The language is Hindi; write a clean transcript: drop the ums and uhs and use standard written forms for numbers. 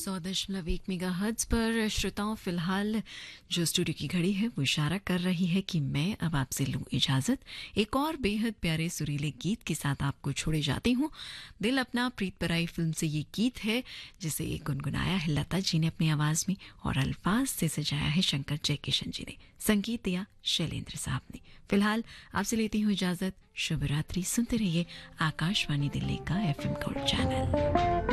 100.1 मेगाहर्ट्ज पर श्रोताओं, फिलहाल जो स्टूडियो की घड़ी है वो इशारा कर रही है कि मैं अब आपसे लूं इजाजत। एक और बेहद प्यारे सुरीले गीत के साथ आपको छोड़े जाती हूँ। दिल अपना प्रीत पराई फिल्म से ये गीत है जिसे गुनगुनाया है लता जी ने अपनी आवाज में और अल्फाज से सजाया है शंकर जयकिशन जी ने, संगीत दिया शैलेंद्र साहब ने। फिलहाल आपसे लेती हूँ इजाजत। शुभ रात्रि। सुनते रहिए आकाशवाणी दिल्ली का FM गोल्ड चैनल।